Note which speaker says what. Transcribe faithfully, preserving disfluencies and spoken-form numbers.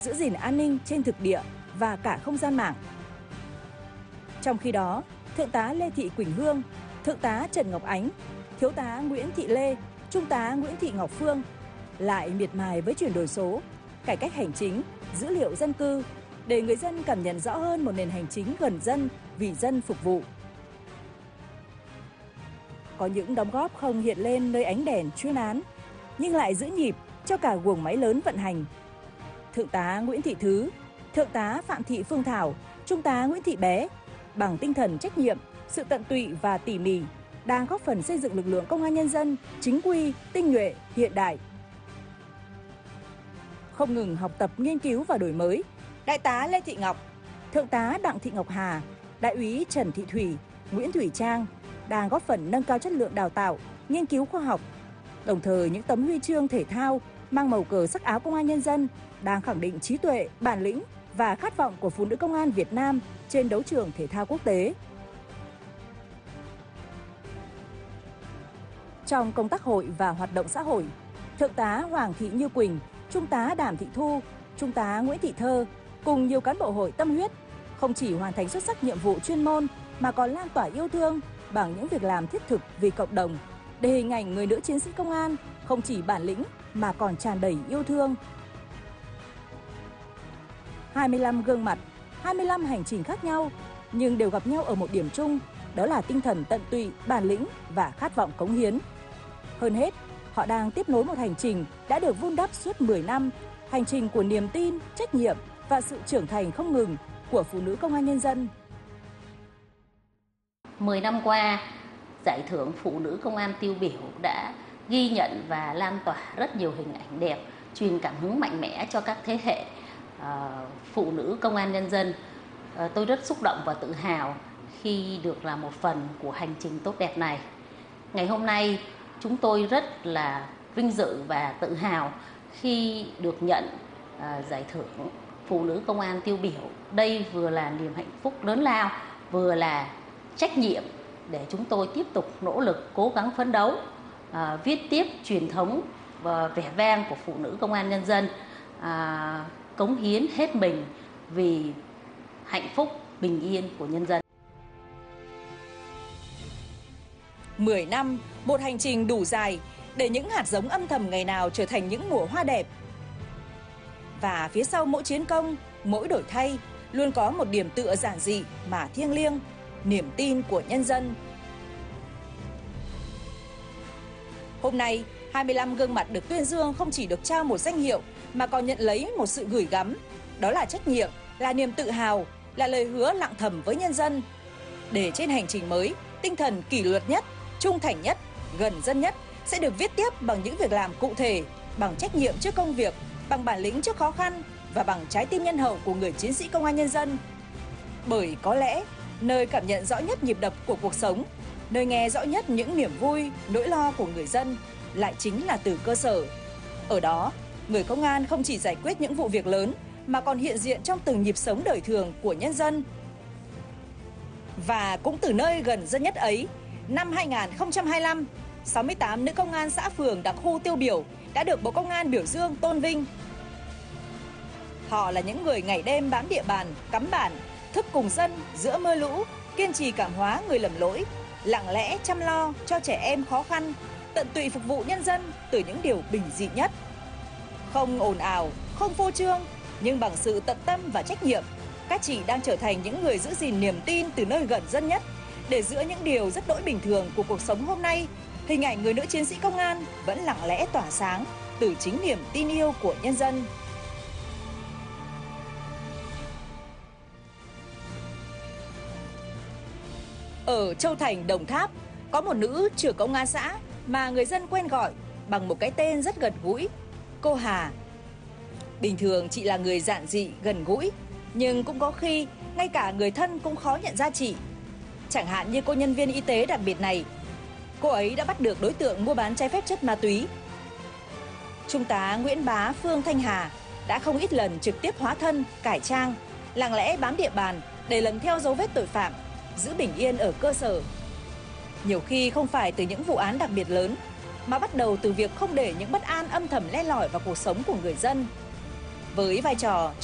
Speaker 1: giữ gìn an ninh trên thực địa và cả không gian mạng. Trong khi đó, Thượng tá Lê Thị Quỳnh Hương, Thượng tá Trần Ngọc Ánh, Thiếu tá Nguyễn Thị Lê, Trung tá Nguyễn Thị Ngọc Phương lại miệt mài với chuyển đổi số, cải cách hành chính, dữ liệu dân cư để người dân cảm nhận rõ hơn một nền hành chính gần dân, vì dân phục vụ. Có những đóng góp không hiện lên nơi ánh đèn chuyên án, nhưng lại giữ nhịp cho cả guồng máy lớn vận hành. Thượng tá Nguyễn Thị Thứ, Thượng tá Phạm Thị Phương Thảo, Trung tá Nguyễn Thị Bé bằng tinh thần trách nhiệm, sự tận tụy và tỉ mỉ đang góp phần xây dựng lực lượng công an nhân dân chính quy, tinh nhuệ, hiện đại. Không ngừng học tập, nghiên cứu và đổi mới, Đại tá Lê Thị Ngọc, Thượng tá Đặng Thị Ngọc Hà, Đại úy Trần Thị Thủy, Nguyễn Thủy Trang đang góp phần nâng cao chất lượng đào tạo, nghiên cứu khoa học. Đồng thời, những tấm huy chương thể thao mang màu cờ sắc áo công an nhân dân đang khẳng định trí tuệ, bản lĩnh và khát vọng của phụ nữ công an Việt Nam trên đấu trường thể thao quốc tế. Trong công tác hội và hoạt động xã hội, Thượng tá Hoàng Thị Như Quỳnh, Trung tá Đàm Thị Thu, Trung tá Nguyễn Thị Thơ cùng nhiều cán bộ hội tâm huyết không chỉ hoàn thành xuất sắc nhiệm vụ chuyên môn mà còn lan tỏa yêu thương bằng những việc làm thiết thực vì cộng đồng, để hình ảnh người nữ chiến sĩ công an không chỉ bản lĩnh mà còn tràn đầy yêu thương. hai mươi lăm gương mặt, hai mươi lăm hành trình khác nhau nhưng đều gặp nhau ở một điểm chung, đó là tinh thần tận tụy, bản lĩnh và khát vọng cống hiến. Hơn hết, họ đang tiếp nối một hành trình đã được vun đắp suốt mười năm, hành trình của niềm tin, trách nhiệm và sự trưởng thành không ngừng của phụ nữ công an nhân dân.
Speaker 2: mười năm qua, Giải thưởng Phụ nữ Công an tiêu biểu đã ghi nhận và lan tỏa rất nhiều hình ảnh đẹp, truyền cảm hứng mạnh mẽ cho các thế hệ uh, phụ nữ công an nhân dân. Uh, tôi rất xúc động và tự hào khi được là một phần của hành trình tốt đẹp này. Ngày hôm nay, chúng tôi rất là vinh dự và tự hào khi được nhận uh, Giải thưởng Phụ nữ Công an tiêu biểu. Đây vừa là niềm hạnh phúc lớn lao, vừa là trách nhiệm để chúng tôi tiếp tục nỗ lực cố gắng phấn đấu, à, viết tiếp truyền thống và vẻ vang của phụ nữ công an nhân dân, à, cống hiến hết mình vì hạnh phúc bình yên của nhân dân.
Speaker 1: mười năm, một hành trình đủ dài để những hạt giống âm thầm ngày nào trở thành những mùa hoa đẹp. Và phía sau mỗi chiến công, mỗi đổi thay luôn có một điểm tựa giản dị mà thiêng liêng, niềm tin của nhân dân. Hôm nay, hai mươi lăm gương mặt được tuyên dương không chỉ được trao một danh hiệu mà còn nhận lấy một sự gửi gắm. Đó là trách nhiệm, là niềm tự hào, là lời hứa lặng thầm với nhân dân. Để trên hành trình mới, tinh thần kỷ luật nhất, trung thành nhất, gần dân nhất sẽ được viết tiếp bằng những việc làm cụ thể, bằng trách nhiệm trước công việc, bằng bản lĩnh trước khó khăn và bằng trái tim nhân hậu của người chiến sĩ công an nhân dân. Bởi có lẽ, nơi cảm nhận rõ nhất nhịp đập của cuộc sống, nơi nghe rõ nhất những niềm vui, nỗi lo của người dân lại chính là từ cơ sở. Ở đó, người công an không chỉ giải quyết những vụ việc lớn mà còn hiện diện trong từng nhịp sống đời thường của nhân dân. Và cũng từ nơi gần dân nhất ấy, năm hai nghìn không trăm hai mươi lăm, sáu mươi tám nữ công an xã phường đặc khu tiêu biểu đã được Bộ Công an biểu dương tôn vinh. Họ là những người ngày đêm bám địa bàn, cắm bản, thức cùng dân giữa mưa lũ, kiên trì cảm hóa người lầm lỗi, lặng lẽ chăm lo cho trẻ em khó khăn, tận tụy phục vụ nhân dân từ những điều bình dị nhất. Không ồn ào, không phô trương, nhưng bằng sự tận tâm và trách nhiệm, các chị đang trở thành những người giữ gìn niềm tin từ nơi gần dân nhất, để giữa những điều rất đỗi bình thường của cuộc sống hôm nay, hình ảnh người nữ chiến sĩ công an vẫn lặng lẽ tỏa sáng từ chính niềm tin yêu của nhân dân. Ở Châu Thành, Đồng Tháp, có một nữ trưởng công an xã mà người dân quen gọi bằng một cái tên rất gần gũi, cô Hà. Bình thường chị là người giản dị, gần gũi, nhưng cũng có khi ngay cả người thân cũng khó nhận ra chị. Chẳng hạn như cô nhân viên y tế đặc biệt này, cô ấy đã bắt được đối tượng mua bán trái phép chất ma túy. Trung tá Nguyễn Bá Phương Thanh Hà đã không ít lần trực tiếp hóa thân, cải trang, lặng lẽ bám địa bàn để lần theo dấu vết tội phạm, giữ bình yên ở cơ sở. Nhiều khi không phải từ những vụ án đặc biệt lớn, mà bắt đầu từ việc không để những bất an âm thầm le lỏi vào cuộc sống của người dân. Với vai trò